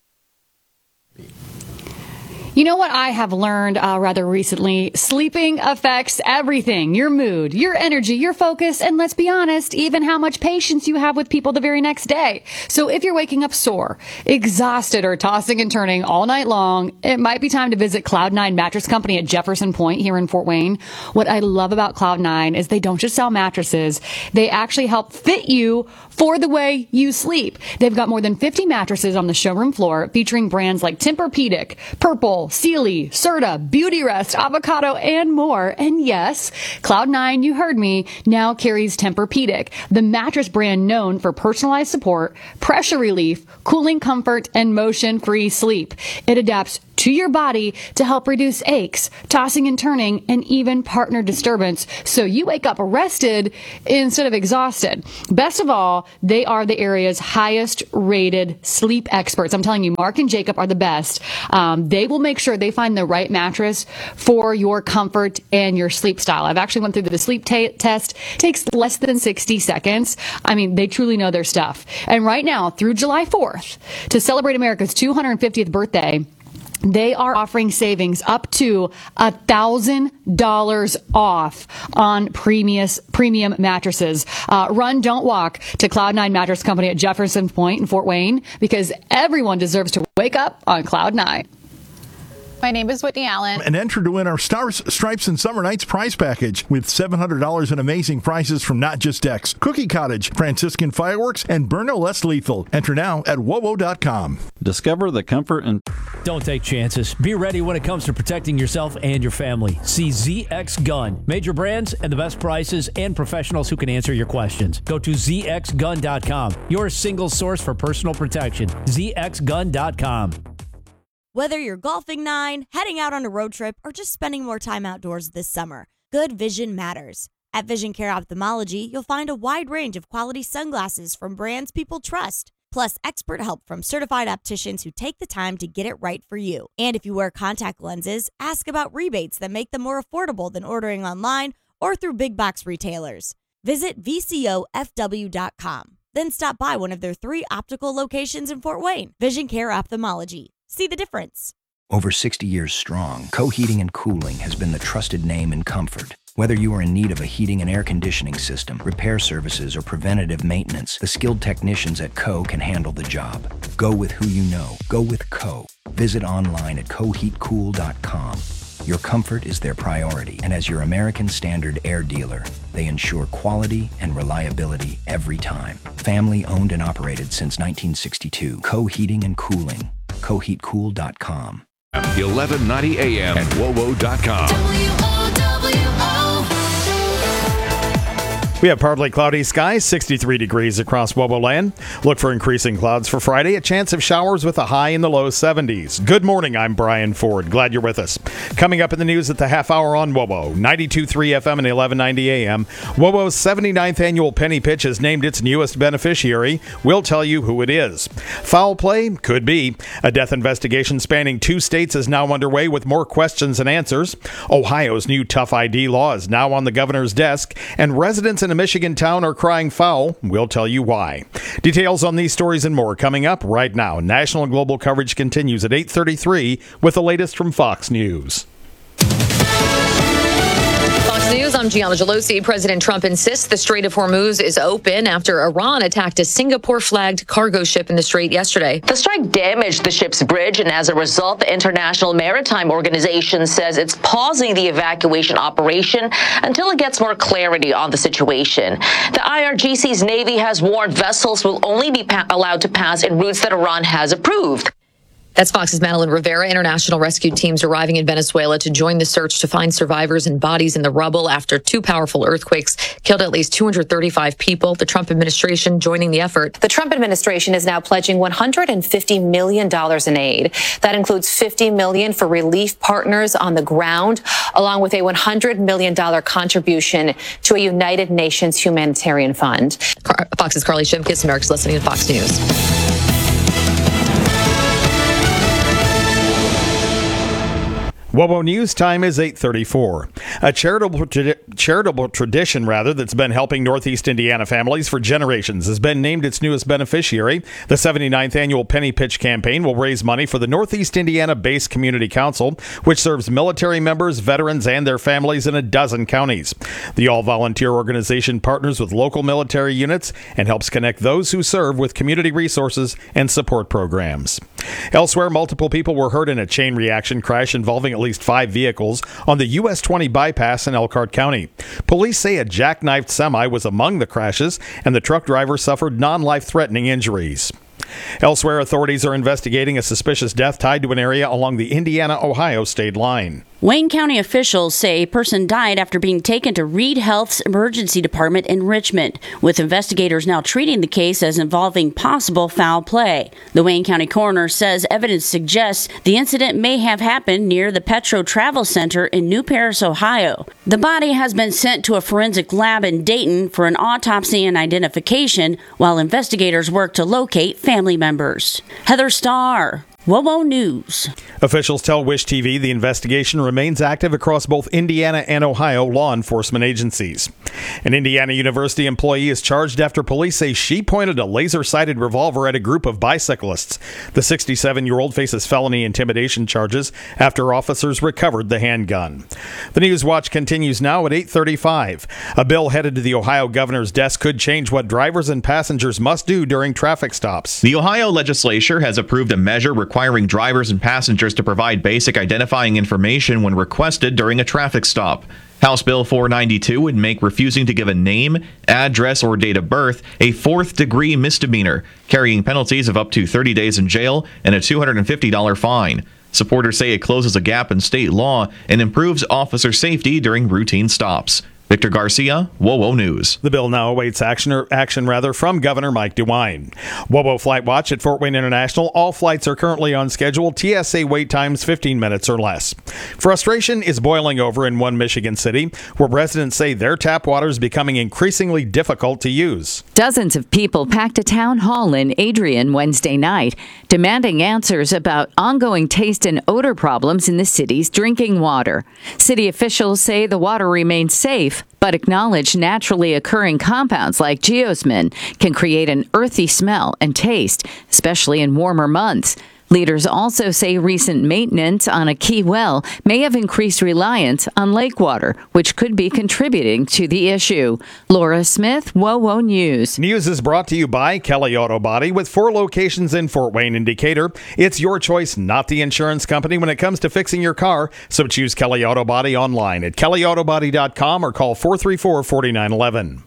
You know what I have learned uh, rather recently? Sleeping affects everything. Your mood, your energy, your focus, and let's be honest, even how much patience you have with people the very next day. So if you're waking up sore, exhausted, or tossing and turning all night long, it might be time to visit Cloud nine Mattress Company at Jefferson Point here in Fort Wayne. What I love about Cloud nine is they don't just sell mattresses. They actually help fit you for the way you sleep. They've got more than fifty mattresses on the showroom floor featuring brands like Tempur-Pedic, Purple, Sealy, Serta, Beauty Rest, Avocado, and more. And yes, Cloud nine, you heard me, now carries Tempur-Pedic, the mattress brand known for personalized support, pressure relief, cooling comfort, and motion-free sleep. It adapts to your body to help reduce aches, tossing and turning, and even partner disturbance, so you wake up rested instead of exhausted. Best of all, they are the area's highest rated sleep experts. I'm telling you, Mark and Jacob are the best. Um, they will make sure they find the right mattress for your comfort and your sleep style. I've actually went through the sleep t- test. It takes less than sixty seconds. I mean, they truly know their stuff. And right now, through July fourth, to celebrate America's two hundred fiftieth birthday, they are offering savings up to one thousand dollars off on premium, premium mattresses. Uh, run, don't walk to Cloud nine Mattress Company at Jefferson Point in Fort Wayne, because everyone deserves to wake up on Cloud nine. My name is Whitney Allen. And enter to win our Stars, Stripes, and Summer Nights prize package with seven hundred dollars in amazing prizes from Not Just Decks, Cookie Cottage, Franciscan Fireworks, and Burnell Less Lethal. Enter now at W O W O dot com. Discover the comfort and... Don't take chances. Be ready when it comes to protecting yourself and your family. See Z X Gun. Major brands and the best prices and professionals who can answer your questions. Go to Z X gun dot com. Your single source for personal protection. Z X gun dot com. Whether you're golfing nine, heading out on a road trip, or just spending more time outdoors this summer, good vision matters. At Vision Care Ophthalmology, you'll find a wide range of quality sunglasses from brands people trust, plus expert help from certified opticians who take the time to get it right for you. And if you wear contact lenses, ask about rebates that make them more affordable than ordering online or through big box retailers. Visit V C O F W dot com. Then stop by one of their three optical locations in Fort Wayne. Vision Care Ophthalmology. See the difference. Over sixty years strong, Co Heating and Cooling has been the trusted name in comfort. Whether you are in need of a heating and air conditioning system, repair services, or preventative maintenance, the skilled technicians at Co can handle the job. Go with who you know. Go with Co. Visit online at co heat cool dot com. Your comfort is their priority, and as your American Standard air dealer, they ensure quality and reliability every time. Family owned and operated since nineteen sixty-two. Co Heating and Cooling. co heat cool dot com. eleven ninety A M at W O W O dot com. We have partly cloudy skies, sixty-three degrees across Wobo land. Look for increasing clouds for Friday, a chance of showers with a high in the low seventies. Good morning, I'm Brian Ford. Glad you're with us. Coming up in the news at the half hour on Wobo, ninety-two point three F M and eleven ninety A M. Wobo's seventy-ninth annual Penny Pitch has named its newest beneficiary. We'll tell you who it is. Foul play? Could be. A death investigation spanning two states is now underway with more questions and answers. Ohio's new tough I D law is now on the governor's desk, and residents in a Michigan town are crying foul. We'll tell you why. Details on these stories and more coming up right now. National and global coverage continues at eight thirty-three with the latest from Fox News. News, I'm Gianna Gelosi. President Trump insists the Strait of Hormuz is open after Iran attacked a Singapore-flagged cargo ship in the strait yesterday. The strike damaged the ship's bridge, and as a result, the International Maritime Organization says it's pausing the evacuation operation until it gets more clarity on the situation. The I R G C's Navy has warned vessels will only be pa- allowed to pass in routes that Iran has approved. That's Fox's Madeline Rivera. International rescue teams arriving in Venezuela to join the search to find survivors and bodies in the rubble after two powerful earthquakes killed at least two hundred thirty-five people. The Trump administration joining the effort. The Trump administration is now pledging one hundred fifty million dollars in aid. That includes fifty million dollars for relief partners on the ground, along with a one hundred million dollars contribution to a United Nations humanitarian fund. Fox's Carly Shimkus, America's listening to Fox News. WOWO News time is eight thirty-four. A charitable tradi- charitable tradition, rather, that's been helping Northeast Indiana families for generations has been named its newest beneficiary. The seventy-ninth annual Penny Pitch campaign will raise money for the Northeast Indiana-based Community Council, which serves military members, veterans, and their families in a dozen counties. The all-volunteer organization partners with local military units and helps connect those who serve with community resources and support programs. Elsewhere, multiple people were hurt in a chain reaction crash involving at least five vehicles on the U S twenty bypass in Elkhart County. Police say a jackknifed semi was among the crashes, and the truck driver suffered non-life-threatening injuries. Elsewhere, authorities are investigating a suspicious death tied to an area along the Indiana-Ohio state line. Wayne County officials say a person died after being taken to Reed Health's emergency department in Richmond, with investigators now treating the case as involving possible foul play. The Wayne County coroner says evidence suggests the incident may have happened near the Petro Travel Center in New Paris, Ohio. The body has been sent to a forensic lab in Dayton for an autopsy and identification, while investigators work to locate family members. Heather Starr, WOWO News. Officials tell Wish T V the investigation remains active across both Indiana and Ohio law enforcement agencies. An Indiana University employee is charged after police say she pointed a laser-sighted revolver at a group of bicyclists. The sixty-seven-year-old faces felony intimidation charges after officers recovered the handgun. The News Watch continues now at eight thirty-five. A bill headed to the Ohio governor's desk could change what drivers and passengers must do during traffic stops. The Ohio legislature has approved a measure requiring drivers and passengers to provide basic identifying information when requested during a traffic stop. House Bill four ninety-two would make refusing to give a name, address, or date of birth a fourth-degree misdemeanor, carrying penalties of up to thirty days in jail and a two hundred fifty dollars fine. Supporters say it closes a gap in state law and improves officer safety during routine stops. Victor Garcia, WOWO News. The bill now awaits action, or action rather, from Governor Mike DeWine. WOWO Flight Watch at Fort Wayne International. All flights are currently on schedule. T S A wait times fifteen minutes or less. Frustration is boiling over in one Michigan city, where residents say their tap water is becoming increasingly difficult to use. Dozens of people packed a town hall in Adrian Wednesday night, demanding answers about ongoing taste and odor problems in the city's drinking water. City officials say the water remains safe, but acknowledge naturally occurring compounds like geosmin can create an earthy smell and taste, especially in warmer months. Leaders also say recent maintenance on a key well may have increased reliance on lake water, which could be contributing to the issue. Laura Smith, WOWO News. News is brought to you by Kelly Auto Body, with four locations in Fort Wayne and Decatur. It's your choice, not the insurance company, when it comes to fixing your car. So choose Kelly Auto Body online at kelly auto body dot com or call four three four, four nine one one.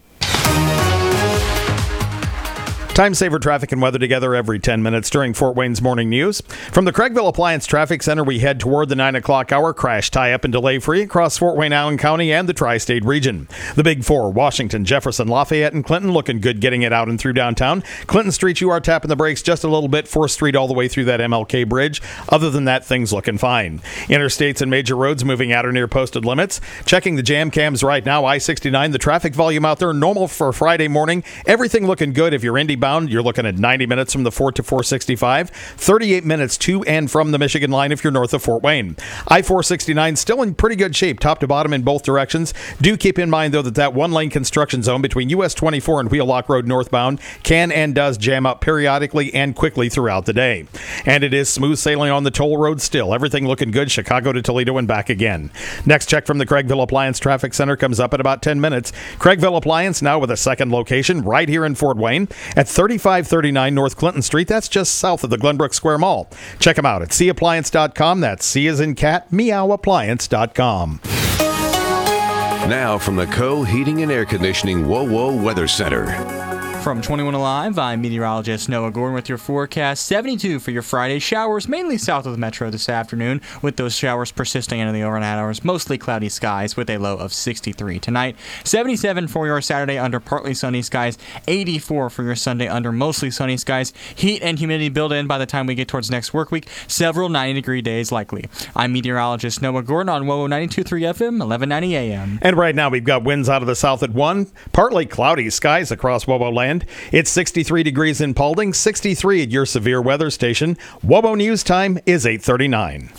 Time saver traffic and weather together every ten minutes during Fort Wayne's morning news. From the Craigville Appliance Traffic Center, we head toward the nine o'clock hour. Crash tie-up and delay free across Fort Wayne, Allen County, and the tri-state region. The Big Four, Washington, Jefferson, Lafayette, and Clinton, looking good getting it out and through downtown. Clinton Street, you are tapping the brakes just a little bit. fourth Street all the way through that M L K bridge. Other than that, things looking fine. Interstates and major roads moving at or near posted limits. Checking the jam cams right now. I sixty-nine, the traffic volume out there, normal for Friday morning. Everything looking good. If you're Indy bound, you're looking at ninety minutes from the Fort to four sixty-five, thirty-eight minutes to and from the Michigan line if you're north of Fort Wayne. I four sixty-nine still in pretty good shape, top to bottom in both directions. Do keep in mind, though, that that one-lane construction zone between U S twenty-four and Wheelock Road northbound can and does jam up periodically and quickly throughout the day. And it is smooth sailing on the toll road still. Everything looking good, Chicago to Toledo and back again. Next check from the Craigville Appliance Traffic Center comes up at about ten minutes. Craigville Appliance now with a second location right here in Fort Wayne at thirty-five thirty-nine North Clinton Street. That's just south of the Glenbrook Square Mall. Check them out at c appliance dot com. That's C as in cat, meow appliance dot com. Now from the Co Heating and Air Conditioning WOWO Weather Center. From twenty-one Alive, I'm meteorologist Noah Gordon with your forecast. seventy-two for your Friday. Showers mainly south of the metro this afternoon, with those showers persisting into the overnight hours. Mostly cloudy skies with a low of sixty-three tonight. seventy-seven for your Saturday under partly sunny skies. eighty-four for your Sunday under mostly sunny skies. Heat and humidity build in by the time we get towards next work week. Several ninety degree days likely. I'm meteorologist Noah Gordon on W O W O ninety-two point three F M, eleven ninety A M. And right now we've got winds out of the south at one. Partly cloudy skies across W O W O land. It's sixty-three degrees in Paulding, sixty-three at your severe weather station. W O W O News time is eight thirty-nine.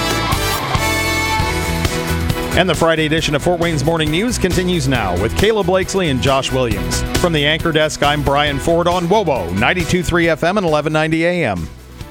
And the Friday edition of Fort Wayne's Morning News continues now with Kayla Blakesley and Josh Williams. From the anchor desk, I'm Brian Ford on W O W O ninety-two point three F M and eleven ninety A M.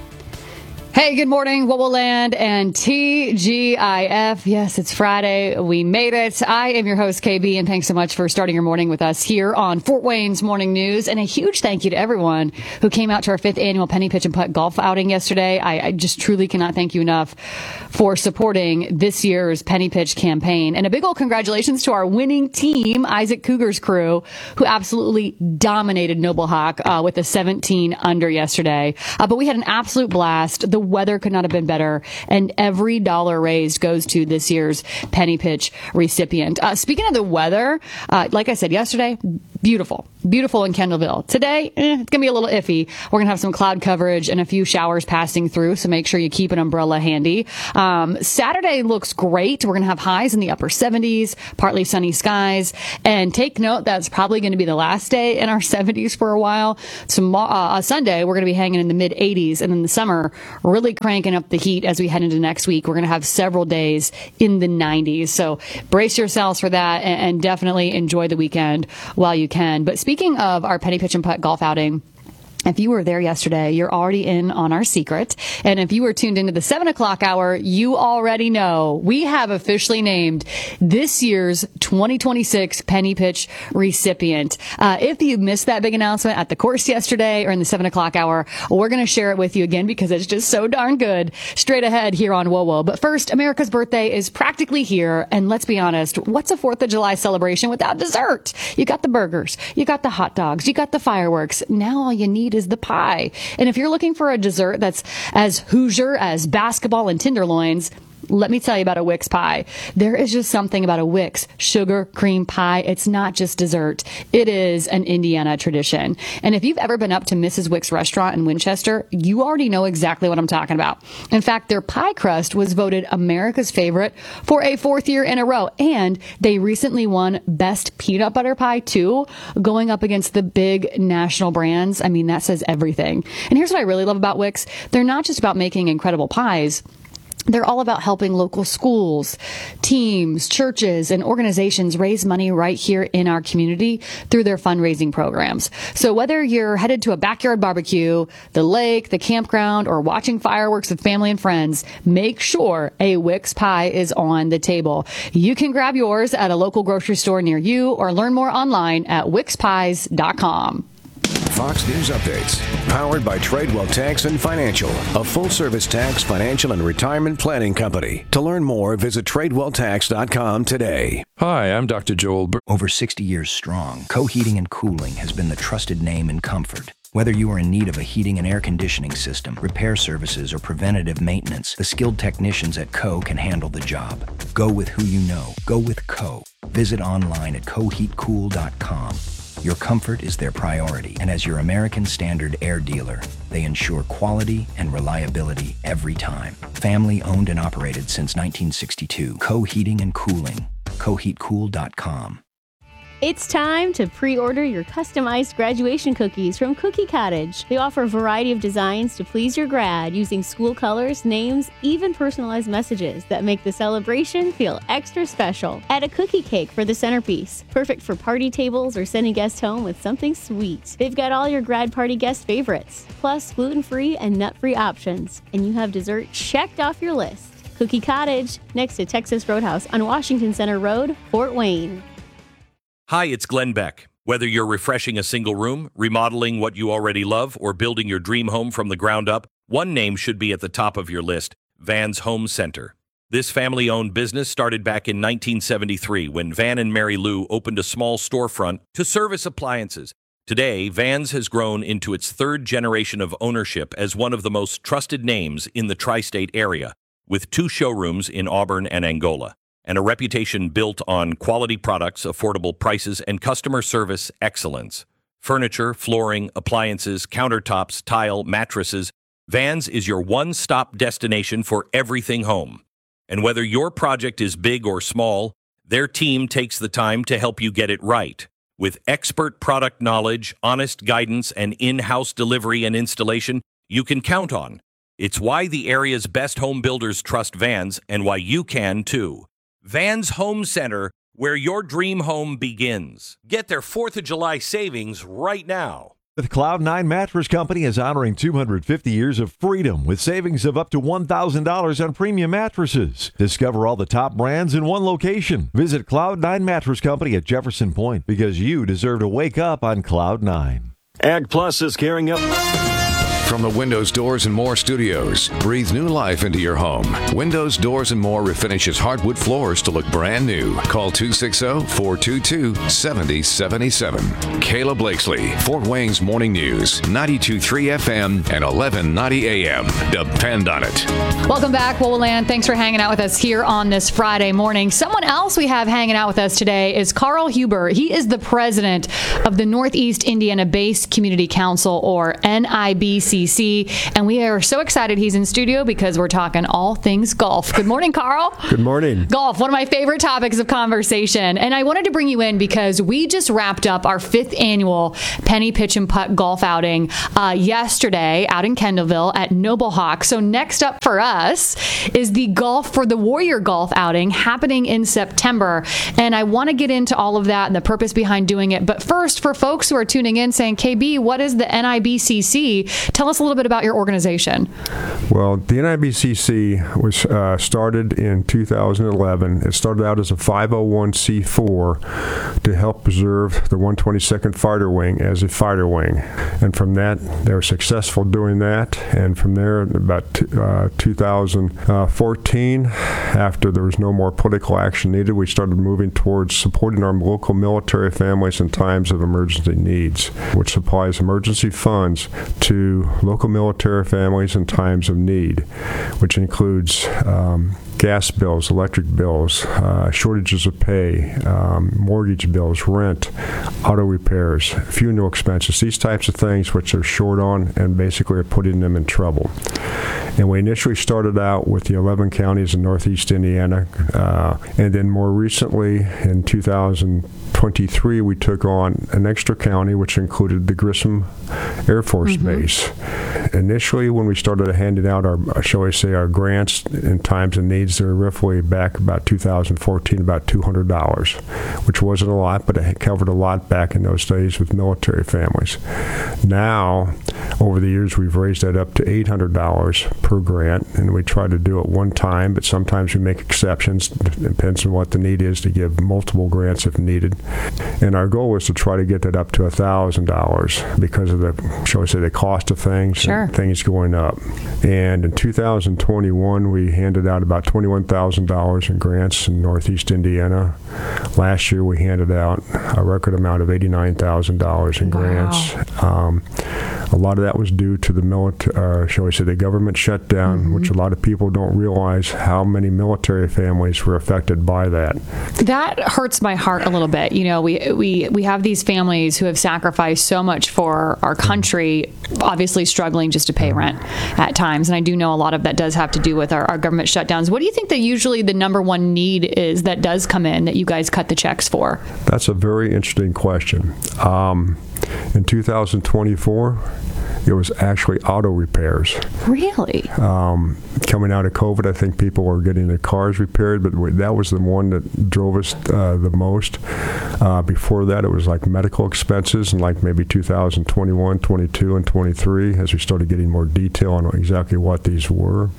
Hey, good morning, W O W O Land and T G I F. Yes, it's Friday. We made it. I am your host, K B, and thanks so much for starting your morning with us here on Fort Wayne's Morning News. And a huge thank you to everyone who came out to our fifth annual Penny Pitch and Putt golf outing yesterday. I, I just truly cannot thank you enough for supporting this year's Penny Pitch campaign. And a big old congratulations to our winning team, Isaac Cougar's crew, who absolutely dominated Noble Hawk uh, with a seventeen under yesterday. Uh, but we had an absolute blast. The weather could not have been better, and every dollar raised goes to this year's Penny Pitch recipient. Uh, speaking of the weather, uh, like I said yesterday, beautiful. Beautiful in Kendallville. Today, eh, it's going to be a little iffy. We're going to have some cloud coverage and a few showers passing through, so make sure you keep an umbrella handy. Um, Saturday looks great. We're going to have highs in the upper seventies, partly sunny skies. And take note, that's probably going to be the last day in our seventies for a while. Tomorrow, uh, Sunday, we're going to be hanging in the mid eighties, and then the summer, really cranking up the heat as we head into next week. We're going to have several days in the nineties. So brace yourselves for that, and, and definitely enjoy the weekend while you can. But speaking of our Penny Pitch and Putt golf outing, if you were there yesterday, you're already in on our secret. And if you were tuned into the seven o'clock hour, you already know we have officially named this year's twenty twenty-six Penny Pitch recipient. Uh, if you missed that big announcement at the course yesterday or in the seven o'clock hour, we're going to share it with you again because it's just so darn good straight ahead here on W O W O. But first, America's birthday is practically here. And let's be honest, what's a fourth of July celebration without dessert? You got the burgers, you got the hot dogs, you got the fireworks. Now all you need is the pie. And if you're looking for a dessert that's as Hoosier as basketball and tenderloins, let me tell you about a Wix pie. There is just something about a Wix sugar cream pie. It's not just dessert. It is an Indiana tradition. And if you've ever been up to Missus Wix restaurant in Winchester, you already know exactly what I'm talking about. In fact, their pie crust was voted America's favorite for a fourth year in a row. And they recently won Best Peanut Butter Pie too, going up against the big national brands. I mean, that says everything. And here's what I really love about Wix. They're not just about making incredible pies. They're all about helping local schools, teams, churches, and organizations raise money right here in our community through their fundraising programs. So whether you're headed to a backyard barbecue, the lake, the campground, or watching fireworks with family and friends, make sure a Wix pie is on the table. You can grab yours at a local grocery store near you or learn more online at wix pies dot com. Fox News Updates, powered by Tradewell Tax and Financial, a full-service tax, financial, and retirement planning company. To learn more, visit tradewell tax dot com today. Hi, I'm Doctor Joel Bur- Over sixty years strong, Co-Heating and Cooling has been the trusted name in comfort. Whether you are in need of a heating and air conditioning system, repair services, or preventative maintenance, the skilled technicians at Co can handle the job. Go with who you know. Go with Co. Visit online at co heat cool dot com. Your comfort is their priority, and as your American Standard air dealer, they ensure quality and reliability every time. Family owned and operated since nineteen sixty-two. Co-Heating and Cooling. co heat cool dot com. It's time to pre-order your customized graduation cookies from Cookie Cottage. They offer a variety of designs to please your grad using school colors, names, even personalized messages that make the celebration feel extra special. Add a cookie cake for the centerpiece, perfect for party tables or sending guests home with something sweet. They've got all your grad party guest favorites, plus gluten-free and nut-free options. And you have dessert checked off your list. Cookie Cottage, next to Texas Roadhouse on Washington Center Road, Fort Wayne. Hi, it's Glenn Beck. Whether you're refreshing a single room, remodeling what you already love, or building your dream home from the ground up, one name should be at the top of your list: Van's Home Center. This family-owned business started back in nineteen seventy-three when Van and Mary Lou opened a small storefront to service appliances, Today, Vans has grown into its third generation of ownership as one of the most trusted names in the tri-state area, with two showrooms in Auburn and Angola, and a reputation built on quality products, affordable prices, and customer service excellence. Furniture, flooring, appliances, countertops, tile, mattresses, Vans is your one-stop destination for everything home. And whether your project is big or small, their team takes the time to help you get it right. With expert product knowledge, honest guidance, and in-house delivery and installation you can count on. It's why the area's best home builders trust Vans, and why you can too. Vans Home Center, where your dream home begins. Get their fourth of July savings right now. The Cloud nine Mattress Company is honoring two hundred fifty years of freedom with savings of up to one thousand dollars on premium mattresses. Discover all the top brands in one location. Visit Cloud nine Mattress Company at Jefferson Point, because you deserve to wake up on Cloud nine. Ag Plus is gearing up. From the Windows, Doors, and More studios, breathe new life into your home. Windows, Doors, and More refinishes hardwood floors to look brand new. Call two six zero, four two two, seven zero seven seven. Kayla Blakesley, Fort Wayne's Morning News, ninety-two point three F M and eleven ninety A M. Depend on it. Welcome back, Wowoland. Thanks for hanging out with us here on this Friday morning. Someone else we have hanging out with us today is Carl Huber. He is the president of the Northeast Indiana Based Community Council, or N I B C C, and we are so excited he's in studio because we're talking all things golf. Good morning, Carl. Good morning. Golf, one of my favorite topics of conversation, and I wanted to bring you in because we just wrapped up our fifth annual Penny Pitch and Putt golf outing uh, yesterday out in Kendallville at Noble Hawk. So next up for us is the Golf for the Warrior golf outing happening in September, and I want to get into all of that and the purpose behind doing it. But first, for folks who are tuning in saying, K B, what is the N I B C C? Tell us a little bit about your organization. Well, the N I B C C was uh, started in two thousand eleven. It started out as a five oh one c four to help preserve the one hundred twenty-second Fighter Wing as a fighter wing. And from that, they were successful doing that. And from there, about uh, two thousand fourteen, after there was no more political action needed, we started moving towards supporting our local military families in times of emergency needs, which supplies emergency funds to local military families in times of need, which includes um, gas bills, electric bills, uh, shortages of pay, um, mortgage bills, rent, auto repairs, funeral expenses, these types of things which they're short on and basically are putting them in trouble. And we initially started out with the eleven counties in Northeast Indiana, uh, and then more recently in two thousand twenty-three we took on an extra county which included the Grissom Air Force mm-hmm. Base. Initially, when we started handing out our, shall we say, our grants in times of needs, they were roughly back about two thousand fourteen, about two hundred dollars, which wasn't a lot, but it covered a lot back in those days with military families. Now, over the years, we've raised that up to eight hundred dollars per grant, and we try to do it one time, but sometimes we make exceptions. It depends on what the need is to give multiple grants if needed. And our goal is to try to get that up to one thousand dollars because of the, shall we say, the cost of things, sure. and things going up. And in two thousand twenty-one, we handed out about twenty-one thousand dollars in grants in Northeast Indiana. Last year, we handed out a record amount of eighty-nine thousand dollars in wow. grants. Um, a lot of that was due to the military, uh, shall we say, the government shutdown, mm-hmm. which a lot of people don't realize how many military families were affected by that. That hurts my heart a little bit. You know, we we we have these families who have sacrificed so much for our country, obviously struggling just to pay rent at times. And I do know a lot of that does have to do with our, our government shutdowns. What do you think that usually the number one need is that does come in that you guys cut the checks for? That's a very interesting question. Um, in two thousand twenty-four, it was actually auto repairs. Really? Um, coming out of COVID, I think people were getting their cars repaired, but that was the one that drove us uh, the most. Uh, before that, it was like medical expenses, and like maybe two thousand twenty-one, twenty-two, and twenty-three, as we started getting more detail on exactly what these were.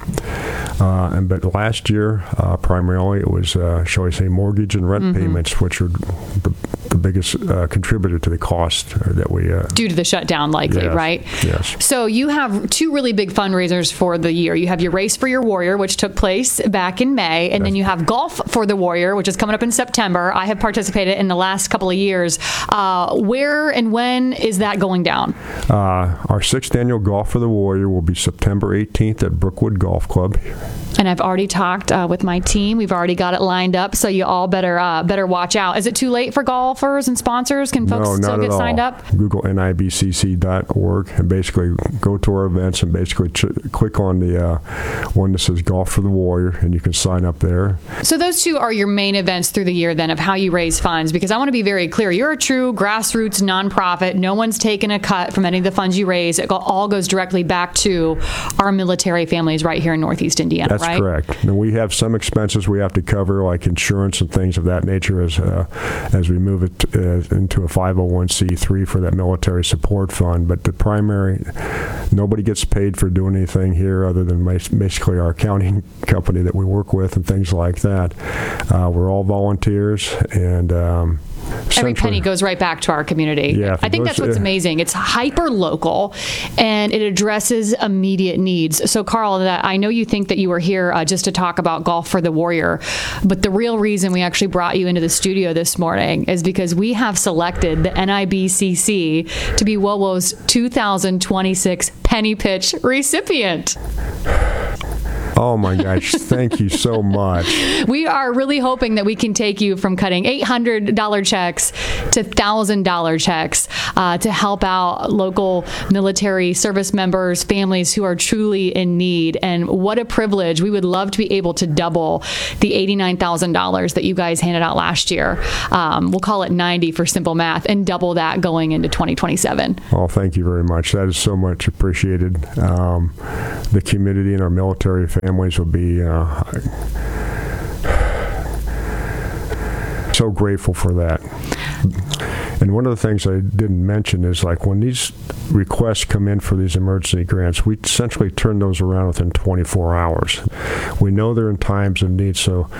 Uh, and but last year, uh, primarily, it was, uh, shall we say, mortgage and rent mm-hmm. payments, which are the, the biggest uh, contributor to the cost that we uh, due to the shutdown, likely, yes, right? Yes. So you have two really big fundraisers for the year. You have your Race for Your Warrior, which took place back in May, and then you have Golf for the Warrior, which is coming up in September. I have participated in the last couple of years. Uh, where and when is that going down? Uh, our sixth annual Golf for the Warrior will be September eighteenth at Brookwood Golf Club. And I've already talked uh, with my team. We've already got it lined up, so you all better uh, better watch out. Is it too late for golfers and sponsors? Can folks no, still not get at signed all. up? Google N I B C C dot org and basically go to our events and basically ch- click on the uh, one that says Golf for the Warrior, and you can sign up there. So those two are your main events through the year then of how you raise funds, because I want to be very clear. You're a true grassroots nonprofit. No one's taken a cut from any of the funds you raise. It all goes directly back to our military families right here in Northeast Indiana, That's right? That's correct. And we have some expenses we have to cover, like insurance and things of that nature, as uh, as we move it uh, into a five oh one c three for that military support fund. But the primary, nobody gets paid for doing anything here other than basically our accounting company that we work with and things like that. Uh, we're all volunteers, and um, every penny goes right back to our community. Yeah, I think those, that's what's uh, amazing. It's hyper local, and it addresses immediate needs. So, Carl, that I know you think that you were here uh, just to talk about Golf for the Warrior, but the real reason we actually brought you into the studio this morning is because we have selected the N I B C C to be W O W O's two thousand twenty-six Penny Pitch recipient. Oh my gosh, thank you so much. We are really hoping that we can take you from cutting eight hundred dollars checks to one thousand dollars checks uh, to help out local military service members, families who are truly in need. And what a privilege. We would love to be able to double the eighty-nine thousand dollars that you guys handed out last year. Um, we'll call it ninety for simple math, and double that going into twenty twenty-seven. Oh, thank you very much. That is so much appreciated. Um, the community and our military families will be uh, so grateful for that. And one of the things I didn't mention is, like, when these requests come in for these emergency grants, we essentially turn those around within twenty-four hours. We know they're in times of need, so